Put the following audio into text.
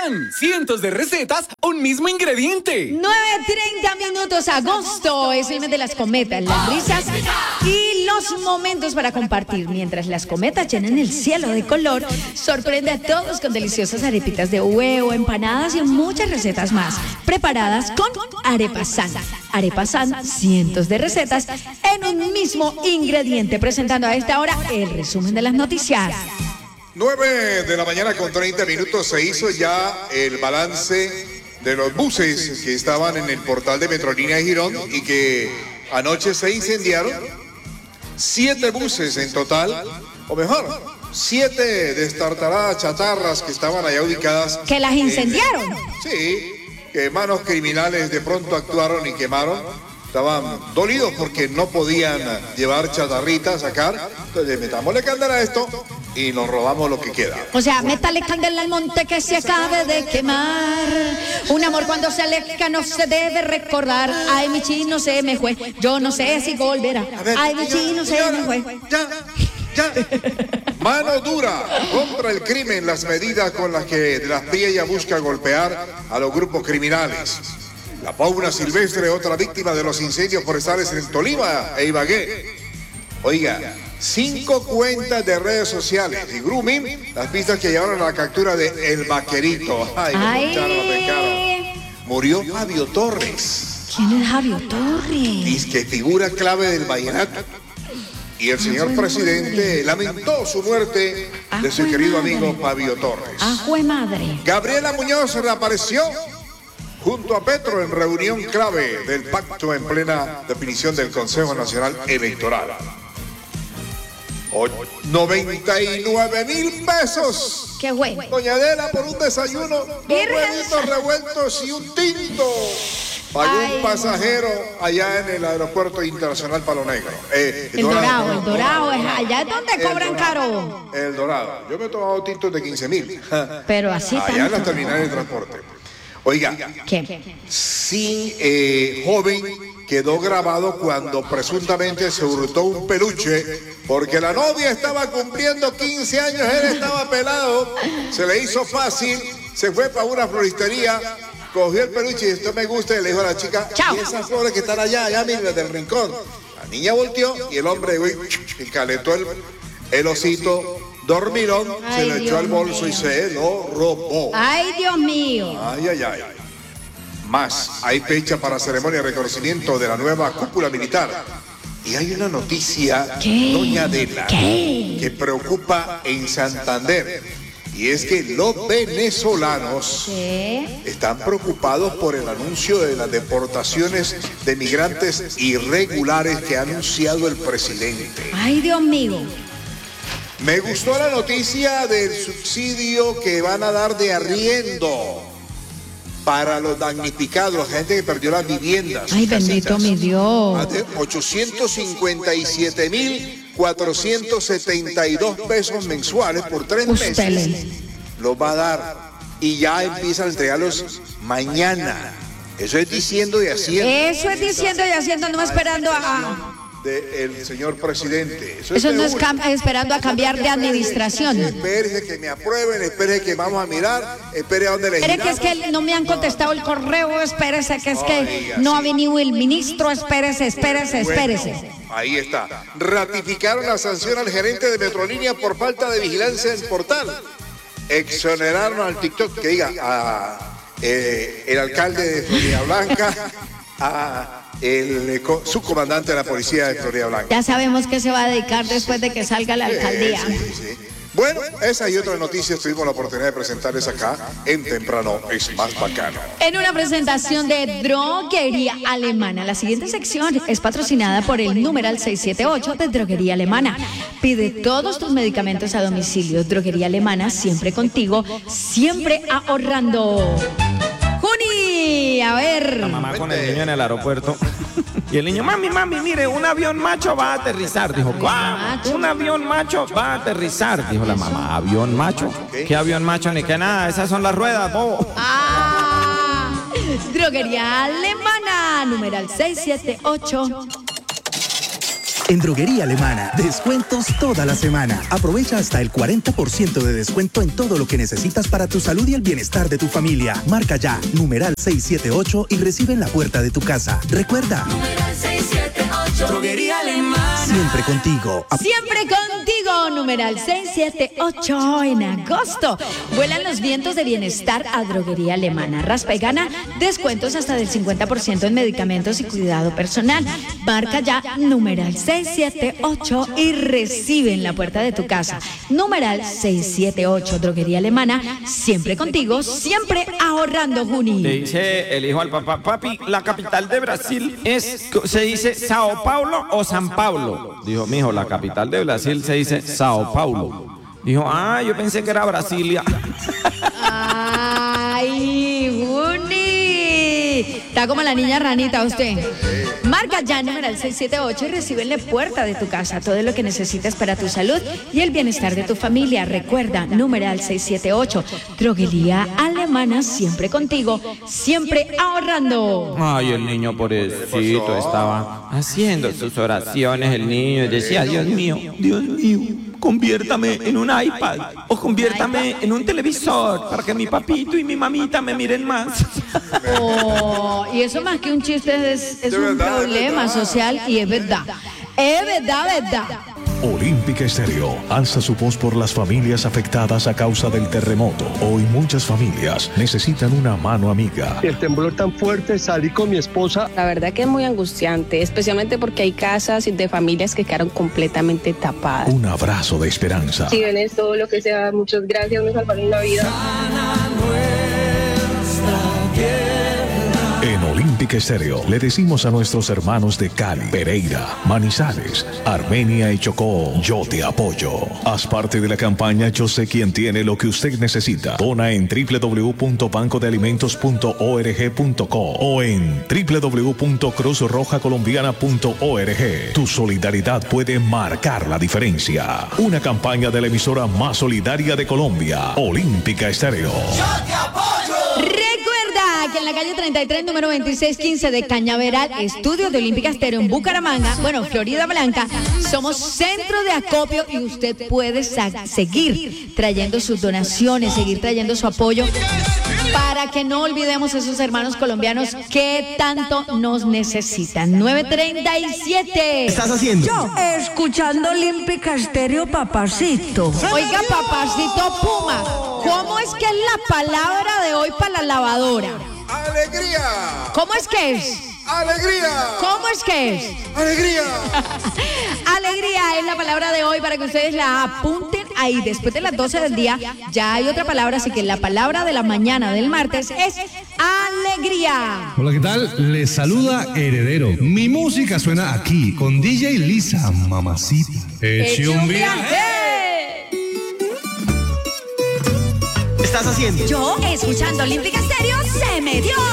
Arepasan, cientos de recetas, un mismo ingrediente. 9:30 minutos, agosto, es el mes de las cometas, las risas y los momentos para compartir. Mientras las cometas llenan el cielo de color, sorprende a todos con deliciosas arepitas de huevo, empanadas y muchas recetas más, preparadas con Arepasan. Arepasan, cientos de recetas en un mismo ingrediente, presentando a esta hora el resumen de las noticias. 9 de la mañana con 30 minutos se hizo ya el balance de los buses que estaban en el portal de Metrolínea de Girón y que anoche se incendiaron. 7 buses en total, o mejor, 7 destartaladas chatarras que estaban allá ubicadas. ¿Que las incendiaron? Sí, que manos criminales de pronto actuaron y quemaron. Estaban dolidos porque no podían llevar chatarritas, sacar. Entonces, metámosle candela a esto y nos robamos lo que queda. O sea, métale candela al monte que se acabe de quemar. Un amor cuando se aleja no se debe recordar. Ay, mi chino se me fue. Yo no sé si volverá. Ay, mi chino se me fue. Ya. Mano dura contra el crimen, las medidas con las que de las Priella busca golpear a los grupos criminales. La fauna silvestre, otra víctima de los incendios forestales en Tolima e Ibagué. Oiga, 5 cuentas de redes sociales y grooming, las pistas que llevaron a la captura de El Vaquerito. Ay. Murió Fabio Torres. ¿Quién es Fabio Torres? Dice que figura clave del vallenato. Y el señor presidente lamentó su muerte de su querido amigo Fabio Torres. ¡Ajue madre! Gabriela Muñoz reapareció junto a Petro en reunión clave del pacto en plena definición del Consejo Nacional Electoral. 99,000 pesos. ¡Qué bueno! Doña Adela por un desayuno, 2 huevitos revueltos y un tinto. Pagó un pasajero allá en el aeropuerto internacional Palo Negro. El Dorado, allá es donde cobran caro. El Dorado. Yo me he tomado tintos de 15,000. Pero así allá tanto. en las terminales de transporte. Oiga, ¿Qué? sí, joven quedó grabado cuando presuntamente se hurtó un peluche porque la novia estaba cumpliendo 15 años, él estaba pelado, se le hizo fácil, se fue para una floristería, cogió el peluche y esto me gusta y le dijo a la chica, chao. Y esas flores que están allá mismo del rincón. La niña volteó y el hombre calentó el osito dormilón, se lo echó al bolso y se lo robó. ¡Ay, Dios mío! Ay. Más, hay fecha para ceremonia de reconocimiento de la nueva cúpula militar. Y hay una noticia, doña Adela, que preocupa en Santander. Y es que los venezolanos están preocupados por el anuncio de las deportaciones de migrantes irregulares que ha anunciado el presidente. ¡Ay, Dios mío! Me gustó la noticia del subsidio que van a dar de arriendo para los damnificados, la gente que perdió las viviendas. ¡Ay, bendito mi Dios! Más de 857,472 pesos mensuales por 3 meses. Los va a dar y ya empiezan a entregarlos mañana. Eso es diciendo y haciendo. Eso es diciendo y haciendo, no esperando a... del señor presidente. Eso no es esperando a cambiar de administración. Espérese que me aprueben, espérese que vamos a mirar, espere a dónde le Espere que es que no me han contestado el correo, espérese que es que no ha venido el ministro, espérese. Ahí está. Ratificaron la sanción al gerente de Metrolínea por falta de vigilancia en portal. Exoneraron al TikTok, que diga, el alcalde de Florida Blanca, el subcomandante de la policía de Florida Blanca. Ya sabemos que se va a dedicar después de que salga la alcaldía. Sí. Bueno, esa y otras noticias tuvimos la oportunidad de presentarles acá en Temprano es Más Bacano. En una presentación de Droguería Alemana. La siguiente sección es patrocinada por el numeral 678 de Droguería Alemana. Pide todos tus medicamentos a domicilio. Droguería Alemana, siempre contigo, siempre ahorrando. Juni, a ver. La mamá con el niño en el aeropuerto. Y el niño, mami, mire, un avión macho va a aterrizar. Dijo, ¿cómo? Un avión macho va a aterrizar. Dijo la mamá, ¿avión macho? ¿Qué avión macho? Ni que nada, esas son las ruedas, bobo. Droguería Alemana, numeral 678. En Droguería Alemana, descuentos toda la semana. Aprovecha hasta el 40% de descuento en todo lo que necesitas para tu salud y el bienestar de tu familia. Marca ya, numeral 678 y recibe en la puerta de tu casa. Recuerda, numeral 678. Droguería Alemana. Siempre contigo. Siempre contigo, numeral 678. En agosto, vuelan los vientos de bienestar a Droguería Alemana. Raspa y gana, descuentos hasta del 50% en medicamentos y cuidado personal. Marca ya, numeral 678 y recibe en la puerta de tu casa. Numeral 678, Droguería Alemana, siempre contigo, siempre ahorrando, Juni. Le dice el hijo al papá, papi, la capital de Brasil se dice Sao Paulo o San Paulo. Dijo, mijo, la capital de Brasil se dice Sao Paulo. Dijo, yo pensé que era Brasilia. Ay, Juni. Está como la niña ranita usted. Marca ya numeral 678 y recibe en la puerta de tu casa todo lo que necesitas para tu salud y el bienestar de tu familia. Recuerda, numeral 678, Droguería Alemana, siempre contigo, siempre ahorrando. Ay, el niño pobrecito estaba haciendo sus oraciones, el niño decía, Dios mío, conviértame en un iPad o conviértame en un televisor para que mi papito y mi mamita me miren más. Oh, y eso más que un chiste es un problema social y es verdad. Es verdad. Olímpica Estéreo alza su voz por las familias afectadas a causa del terremoto. Hoy muchas familias necesitan una mano amiga. El temblor tan fuerte, salí con mi esposa. La verdad que es muy angustiante, especialmente porque hay casas de familias que quedaron completamente tapadas. Un abrazo de esperanza. Si ven esto, lo que sea, muchas gracias, me salvaron la vida. En Olímpica Estéreo le decimos a nuestros hermanos de Cali, Pereira, Manizales, Armenia y Chocó, yo te apoyo. Haz parte de la campaña Yo sé quién tiene lo que usted necesita. Dona en www.bancodealimentos.org.co o en www.cruzrojacolombiana.org. Tu solidaridad puede marcar la diferencia. Una campaña de la emisora más solidaria de Colombia, Olímpica Estéreo. Yo te apoyo. Recuerda que en la calle 33, número 2615 de Cañaveral, estudios de Olímpica Estéreo en Bucaramanga, Florida Blanca, somos centro de acopio y usted puede seguir trayendo sus donaciones, seguir trayendo su apoyo para que no olvidemos a esos hermanos colombianos que tanto nos necesitan. 9:37. ¿Qué estás haciendo? Yo, escuchando Olímpica Estéreo, papacito. Oiga, papacito Puma, ¿cómo es que es la palabra de hoy para la lavadora? ¡Alegría! ¿Cómo es que es? ¡Alegría! ¿Cómo es que es? ¡Alegría! Alegría es la palabra de hoy para que ustedes la apunten ahí. Después de las 12 del día ya hay otra palabra, así que la palabra de la mañana del martes es alegría. Hola, ¿qué tal? Les saluda Heredero. Mi música suena aquí con DJ Lisa, mamacita. Eche un viaje. ¿Qué estás haciendo? Yo, escuchando Olímpica Estéreo, se me dio.